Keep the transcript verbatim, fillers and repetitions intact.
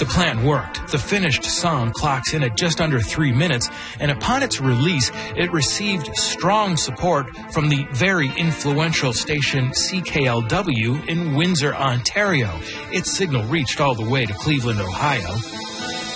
The plan worked. The finished song clocks in at just under three minutes, and upon its release, it received strong support from the very influential station C K L W in Windsor, Ontario. Its signal reached all the way to Cleveland, Ohio.